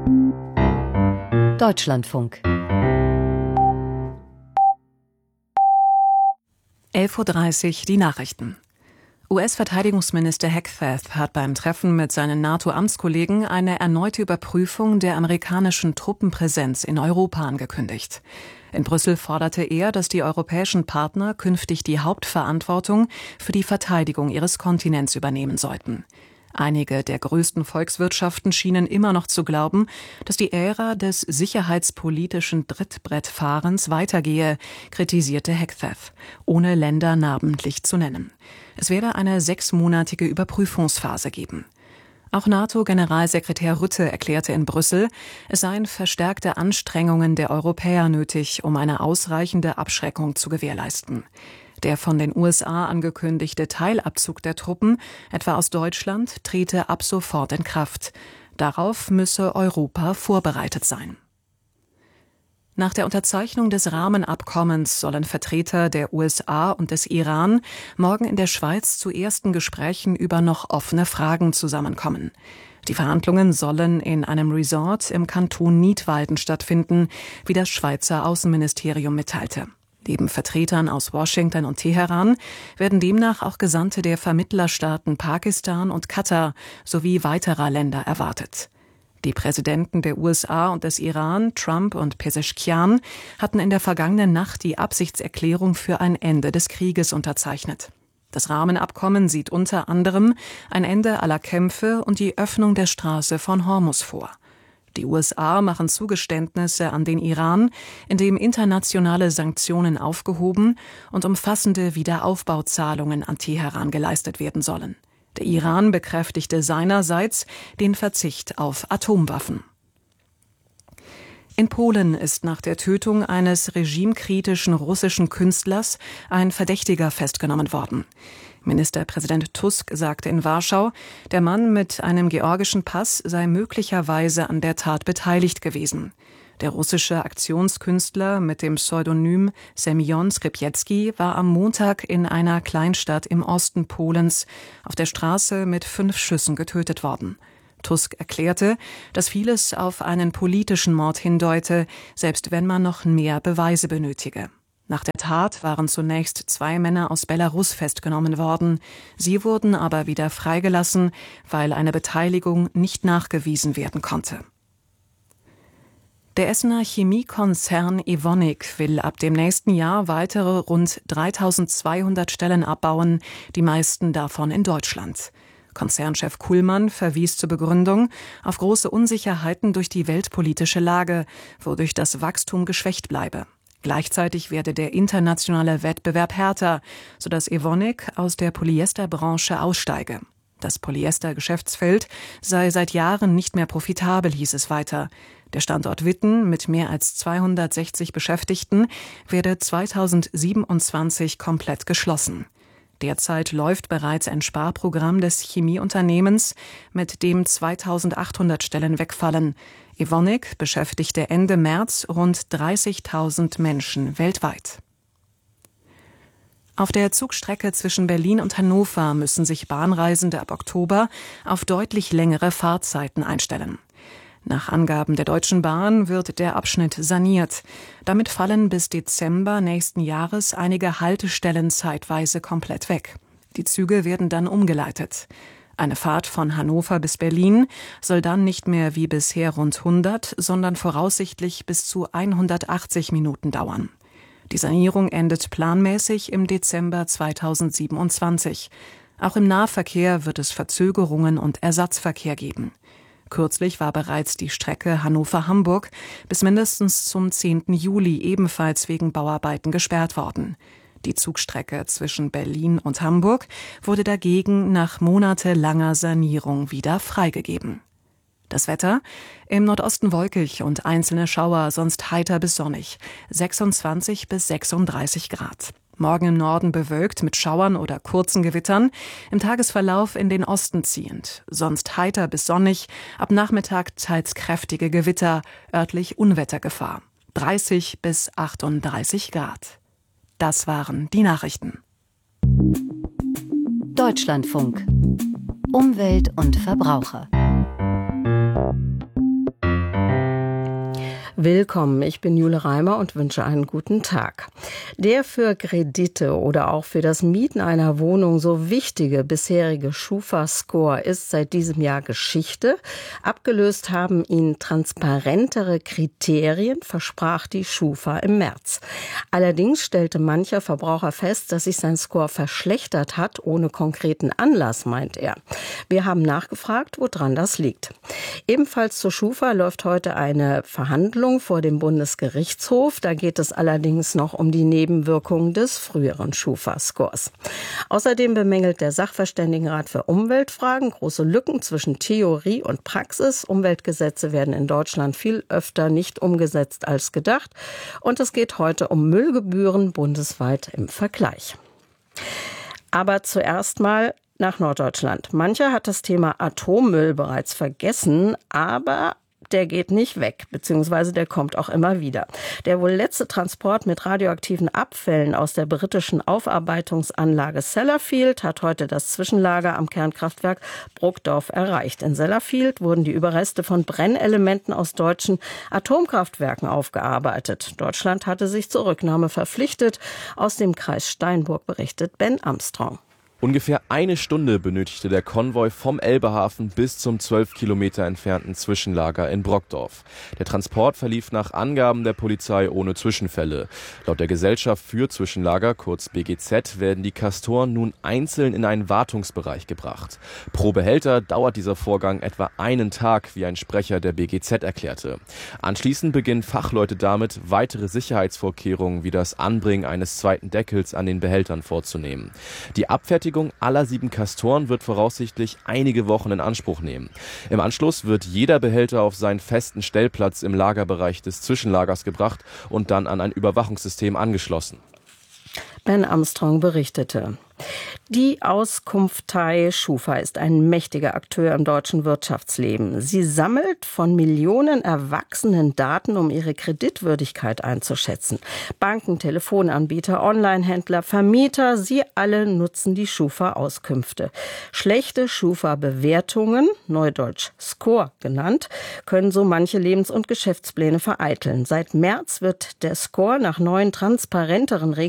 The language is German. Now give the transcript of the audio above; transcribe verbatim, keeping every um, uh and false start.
Deutschlandfunk. elf Uhr dreißig, die Nachrichten. U S-Verteidigungsminister Hegseth hat beim Treffen mit seinen NATO-Amtskollegen eine erneute Überprüfung der amerikanischen Truppenpräsenz in Europa angekündigt. In Brüssel forderte er, dass die europäischen Partner künftig die Hauptverantwortung für die Verteidigung ihres Kontinents übernehmen sollten. Einige der größten Volkswirtschaften schienen immer noch zu glauben, dass die Ära des sicherheitspolitischen Trittbrettfahrens weitergehe, kritisierte Hegseth, ohne Länder namentlich zu nennen. Es werde eine sechsmonatige Überprüfungsphase geben. Auch NATO-Generalsekretär Rutte erklärte in Brüssel, es seien verstärkte Anstrengungen der Europäer nötig, um eine ausreichende Abschreckung zu gewährleisten. Der von den U S A angekündigte Teilabzug der Truppen, etwa aus Deutschland, trete ab sofort in Kraft. Darauf müsse Europa vorbereitet sein. Nach der Unterzeichnung des Rahmenabkommens sollen Vertreter der U S A und des Iran morgen in der Schweiz zu ersten Gesprächen über noch offene Fragen zusammenkommen. Die Verhandlungen sollen in einem Resort im Kanton Nidwalden stattfinden, wie das Schweizer Außenministerium mitteilte. Neben Vertretern aus Washington und Teheran werden demnach auch Gesandte der Vermittlerstaaten Pakistan und Katar sowie weiterer Länder erwartet. Die Präsidenten der U S A und des Iran, Trump und Pezeshkian, hatten in der vergangenen Nacht die Absichtserklärung für ein Ende des Krieges unterzeichnet. Das Rahmenabkommen sieht unter anderem ein Ende aller Kämpfe und die Öffnung der Straße von Hormuz vor. Die U S A machen Zugeständnisse an den Iran, indem internationale Sanktionen aufgehoben und umfassende Wiederaufbauzahlungen an Teheran geleistet werden sollen. Der Iran bekräftigte seinerseits den Verzicht auf Atomwaffen. In Polen ist nach der Tötung eines regimekritischen russischen Künstlers ein Verdächtiger festgenommen worden. Ministerpräsident Tusk sagte in Warschau, der Mann mit einem georgischen Pass sei möglicherweise an der Tat beteiligt gewesen. Der russische Aktionskünstler mit dem Pseudonym Semjon Skripecki war am Montag in einer Kleinstadt im Osten Polens auf der Straße mit fünf Schüssen getötet worden. Tusk erklärte, dass vieles auf einen politischen Mord hindeute, selbst wenn man noch mehr Beweise benötige. Nach der Tat waren zunächst zwei Männer aus Belarus festgenommen worden. Sie wurden aber wieder freigelassen, weil eine Beteiligung nicht nachgewiesen werden konnte. Der Essener Chemiekonzern Evonik will ab dem nächsten Jahr weitere rund dreitausendzweihundert Stellen abbauen, die meisten davon in Deutschland. Konzernchef Kullmann verwies zur Begründung auf große Unsicherheiten durch die weltpolitische Lage, wodurch das Wachstum geschwächt bleibe. Gleichzeitig werde der internationale Wettbewerb härter, sodass Evonik aus der Polyesterbranche aussteige. Das Polyester-Geschäftsfeld sei seit Jahren nicht mehr profitabel, hieß es weiter. Der Standort Witten mit mehr als zweihundertsechzig Beschäftigten werde zweitausendsiebenundzwanzig komplett geschlossen. Derzeit läuft bereits ein Sparprogramm des Chemieunternehmens, mit dem zweitausendachthundert Stellen wegfallen. Evonik beschäftigte Ende März rund dreißigtausend Menschen weltweit. Auf der Zugstrecke zwischen Berlin und Hannover müssen sich Bahnreisende ab Oktober auf deutlich längere Fahrzeiten einstellen. Nach Angaben der Deutschen Bahn wird der Abschnitt saniert. Damit fallen bis Dezember nächsten Jahres einige Haltestellen zeitweise komplett weg. Die Züge werden dann umgeleitet. Eine Fahrt von Hannover bis Berlin soll dann nicht mehr wie bisher rund hundert, sondern voraussichtlich bis zu hundertachtzig Minuten dauern. Die Sanierung endet planmäßig im Dezember zweitausendsiebenundzwanzig. Auch im Nahverkehr wird es Verzögerungen und Ersatzverkehr geben. Kürzlich war bereits die Strecke Hannover-Hamburg bis mindestens zum zehnten Juli ebenfalls wegen Bauarbeiten gesperrt worden. Die Zugstrecke zwischen Berlin und Hamburg wurde dagegen nach monatelanger Sanierung wieder freigegeben. Das Wetter: im Nordosten wolkig und einzelne Schauer, sonst heiter bis sonnig, sechsundzwanzig bis sechsunddreißig Grad. Morgen im Norden bewölkt mit Schauern oder kurzen Gewittern, im Tagesverlauf in den Osten ziehend, sonst heiter bis sonnig, ab Nachmittag teils kräftige Gewitter, örtlich Unwettergefahr, dreißig bis achtunddreißig Grad. Das waren die Nachrichten. Deutschlandfunk. Umwelt und Verbraucher. Willkommen, ich bin Jule Reimer und wünsche einen guten Tag. Der für Kredite oder auch für das Mieten einer Wohnung so wichtige bisherige Schufa-Score ist seit diesem Jahr Geschichte. Abgelöst haben ihn transparentere Kriterien, versprach die Schufa im März. Allerdings stellte mancher Verbraucher fest, dass sich sein Score verschlechtert hat, ohne konkreten Anlass, meint er. Wir haben nachgefragt, woran das liegt. Ebenfalls zur Schufa läuft heute eine Verhandlung vor dem Bundesgerichtshof. Da geht es allerdings noch um die Nebenwirkungen des früheren Schufa-Scores. Außerdem bemängelt der Sachverständigenrat für Umweltfragen große Lücken zwischen Theorie und Praxis. Umweltgesetze werden in Deutschland viel öfter nicht umgesetzt als gedacht. Und es geht heute um Müllgebühren bundesweit im Vergleich. Aber zuerst mal nach Norddeutschland. Mancher hat das Thema Atommüll bereits vergessen, aber der geht nicht weg, beziehungsweise der kommt auch immer wieder. Der wohl letzte Transport mit radioaktiven Abfällen aus der britischen Aufarbeitungsanlage Sellafield hat heute das Zwischenlager am Kernkraftwerk Brugdorf erreicht. In Sellafield wurden die Überreste von Brennelementen aus deutschen Atomkraftwerken aufgearbeitet. Deutschland hatte sich zur Rücknahme verpflichtet. Aus dem Kreis Steinburg berichtet Ben Armstrong. Ungefähr eine Stunde benötigte der Konvoi vom Elbehafen bis zum zwölf Kilometer entfernten Zwischenlager in Brokdorf. Der Transport verlief nach Angaben der Polizei ohne Zwischenfälle. Laut der Gesellschaft für Zwischenlager, kurz B G Z, werden die Castoren nun einzeln in einen Wartungsbereich gebracht. Pro Behälter dauert dieser Vorgang etwa einen Tag, wie ein Sprecher der B G Z erklärte. Anschließend beginnen Fachleute damit, weitere Sicherheitsvorkehrungen wie das Anbringen eines zweiten Deckels an den Behältern vorzunehmen. Die Abfertigung aller sieben Castoren wird voraussichtlich einige Wochen in Anspruch nehmen. Im Anschluss wird jeder Behälter auf seinen festen Stellplatz im Lagerbereich des Zwischenlagers gebracht und dann an ein Überwachungssystem angeschlossen. Ben Armstrong berichtete. Die Auskunftei Schufa ist ein mächtiger Akteur im deutschen Wirtschaftsleben. Sie sammelt von Millionen Erwachsenen Daten, um ihre Kreditwürdigkeit einzuschätzen. Banken, Telefonanbieter, Onlinehändler, Vermieter, sie alle nutzen die Schufa-Auskünfte. Schlechte Schufa-Bewertungen, neudeutsch Score genannt, können so manche Lebens- und Geschäftspläne vereiteln. Seit März wird der Score nach neuen, transparenteren Regeln